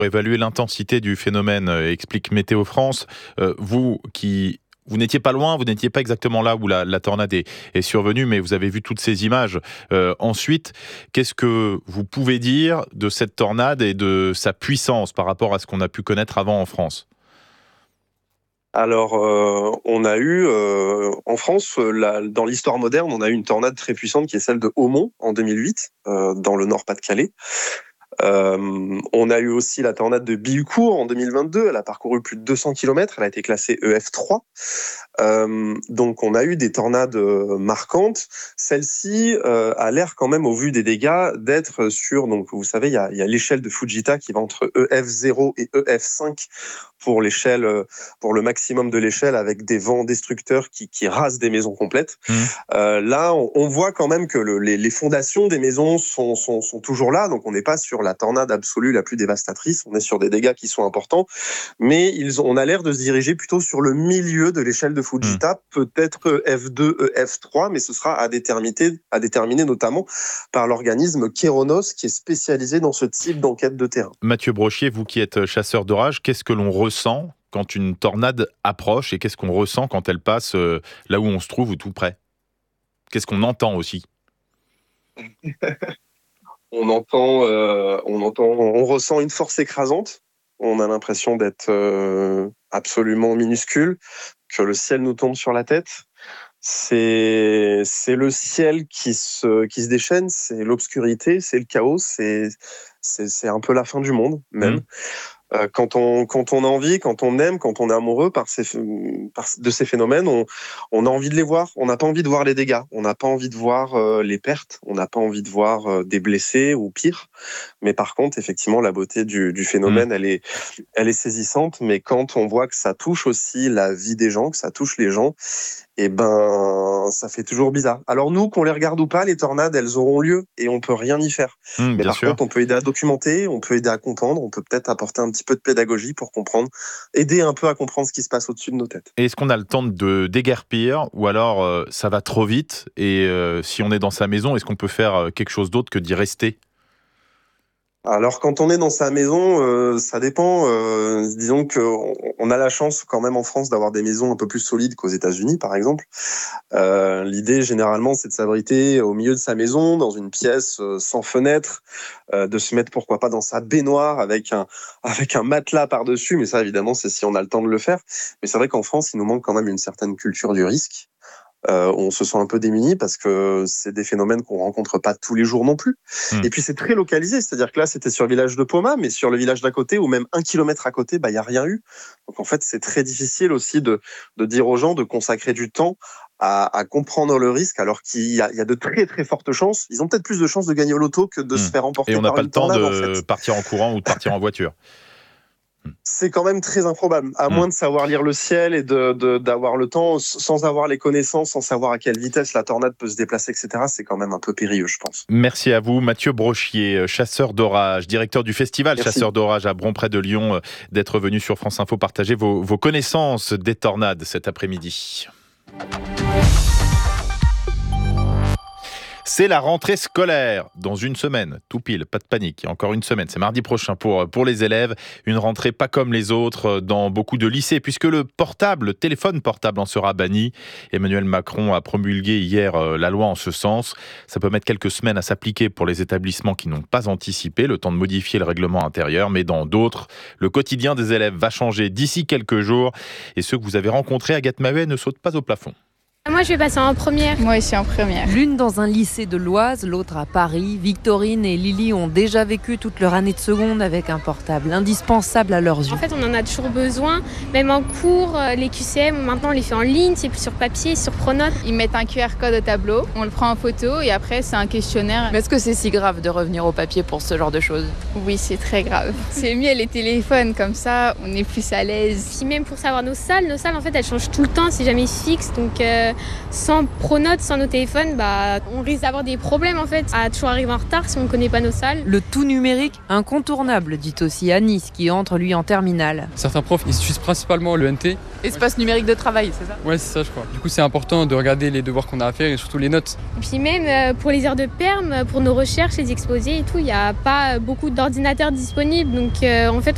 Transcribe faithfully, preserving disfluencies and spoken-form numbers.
Pour évaluer l'intensité du phénomène, euh, explique Météo France, euh, vous qui... Vous n'étiez pas loin, vous n'étiez pas exactement là où la, la tornade est, est survenue, mais vous avez vu toutes ces images. Euh, ensuite, qu'est-ce que vous pouvez dire de cette tornade et de sa puissance par rapport à ce qu'on a pu connaître avant en France ? Alors, euh, on a eu, euh, en France, la, dans l'histoire moderne, on a eu une tornade très puissante qui est celle de Haumont en deux mille huit, euh, dans le Nord-Pas-de-Calais. Euh, on a eu aussi la tornade de Bihucourt en deux mille vingt-deux. Elle a parcouru plus de deux cents kilomètres. Elle a été classée E F trois. Euh, donc, on a eu des tornades euh, marquantes. Celle-ci euh, a l'air quand même, au vu des dégâts, d'être sur... Donc, vous savez, il y a, il y a l'échelle de Fujita qui va entre E F zéro et E F cinq pour l'échelle, pour le maximum de l'échelle, avec des vents destructeurs qui, qui rasent des maisons complètes. Mmh. Euh, là, on, on voit quand même que le, les, les fondations des maisons sont, sont, sont toujours là. Donc, on n'est pas sur la tornade absolue la plus dévastatrice. On est sur des dégâts qui sont importants. Mais ils ont, on a l'air de se diriger plutôt sur le milieu de l'échelle de Fujita, mmh. peut-être E F deux, E F trois, mais ce sera à déterminer, à déterminer notamment par l'organisme Kéronos, qui est spécialisé dans ce type d'enquête de terrain. Mathieu Brochier, vous qui êtes chasseur d'orage, qu'est-ce que l'on ressent quand une tornade approche et qu'est-ce qu'on ressent quand elle passe euh, là où on se trouve ou tout près ? Qu'est-ce qu'on entend aussi ? On entend, euh, on entend, on ressent une force écrasante. On a l'impression d'être euh, absolument minuscule, que le ciel nous tombe sur la tête. C'est, c'est le ciel qui se, qui se déchaîne, c'est l'obscurité, c'est le chaos, c'est, c'est, c'est un peu la fin du monde même. Mmh. Euh, quand on, quand on a envie, quand on aime, quand on est amoureux par ces, par, de ces phénomènes, on, on a envie de les voir. On n'a pas envie de voir les dégâts. On n'a pas envie de voir euh, les pertes. On n'a pas envie de voir euh, des blessés ou pire. Mais par contre, effectivement, la beauté du, du phénomène, mmh. elle est, elle est saisissante. Mais quand on voit que ça touche aussi la vie des gens, que ça touche les gens, eh ben, ça fait toujours bizarre. Alors nous, qu'on les regarde ou pas, les tornades, elles auront lieu et on peut rien y faire. Mmh, Mais par sûr. contre, on peut aider à documenter, on peut aider à comprendre, on peut peut-être apporter un petit peu de pédagogie pour comprendre, aider un peu à comprendre ce qui se passe au-dessus de nos têtes. Et est-ce qu'on a le temps de déguerpir ou alors euh, ça va trop vite et euh, si on est dans sa maison, est-ce qu'on peut faire quelque chose d'autre que d'y rester ? Alors quand on est dans sa maison, euh, ça dépend. Euh, disons qu'on on a la chance quand même en France d'avoir des maisons un peu plus solides qu'aux États-Unis, par exemple. Euh, l'idée généralement, c'est de s'abriter au milieu de sa maison, dans une pièce euh, sans fenêtre, euh, de se mettre pourquoi pas dans sa baignoire avec un avec un matelas par-dessus. Mais ça, évidemment, c'est si on a le temps de le faire. Mais c'est vrai qu'en France, il nous manque quand même une certaine culture du risque. Euh, on se sent un peu démuni parce que c'est des phénomènes qu'on rencontre pas tous les jours non plus. Mmh. Et puis c'est très localisé, c'est-à-dire que là c'était sur le village de Poma, mais sur le village d'à côté ou même un kilomètre à côté, bah il y a rien eu. Donc en fait c'est très difficile aussi de de dire aux gens de consacrer du temps à, à comprendre le risque, alors qu'il y a, il y a de très très fortes chances. Ils ont peut-être plus de chances de gagner au loto que de mmh. se faire emporter par une tornade. Et on n'a pas le temps tornade, de en fait. partir en courant ou de partir en voiture. C'est quand même très improbable, à mmh. moins de savoir lire le ciel et de, de, d'avoir le temps, sans avoir les connaissances, sans savoir à quelle vitesse la tornade peut se déplacer, et cetera. C'est quand même un peu périlleux, je pense. Merci à vous, Mathieu Brochier, chasseur d'orage, directeur du festival Merci. Chasseur d'orage à Bron, près de Lyon, d'être venu sur France Info partager vos, vos connaissances des tornades cet après-midi. C'est la rentrée scolaire dans une semaine, tout pile, pas de panique. Encore une semaine, c'est mardi prochain pour, pour les élèves. Une rentrée pas comme les autres dans beaucoup de lycées, puisque le portable, le téléphone portable en sera banni. Emmanuel Macron a promulgué hier la loi en ce sens. Ça peut mettre quelques semaines à s'appliquer pour les établissements qui n'ont pas anticipé, le temps de modifier le règlement intérieur. Mais dans d'autres, le quotidien des élèves va changer d'ici quelques jours. Et ceux que vous avez rencontrés, Agathe Maheuet, ne sautent pas au plafond. Moi, je vais passer en première. Moi aussi en première. L'une dans un lycée de l'Oise, l'autre à Paris. Victorine et Lily ont déjà vécu toute leur année de seconde avec un portable indispensable à leurs yeux. En fait, on en a toujours besoin. Même en cours, les Q C M, maintenant, on les fait en ligne. C'est plus sur papier, sur Pronote. Ils mettent un Q R code au tableau, on le prend en photo et après, c'est un questionnaire. Mais est-ce que c'est si grave de revenir au papier pour ce genre de choses ? Oui, c'est très grave. C'est mieux les téléphones, comme ça, on est plus à l'aise. Puis même pour savoir nos salles, nos salles, en fait, elles changent tout le temps. C'est jamais fixe. Donc, euh, sans Pronote, sans nos téléphones, bah, on risque d'avoir des problèmes en fait, à toujours arriver en retard si on ne connaît pas nos salles. Le tout numérique, incontournable, dit aussi Anis, qui entre lui en terminale. Certains profs, ils utilisent principalement le N T. Espace numérique de travail, c'est ça ? Ouais, c'est ça, je crois. Du coup, c'est important de regarder les devoirs qu'on a à faire et surtout les notes. Et puis même euh, pour les heures de perm, pour nos recherches, les exposés et tout, il n'y a pas beaucoup d'ordinateurs disponibles. Donc euh, en fait,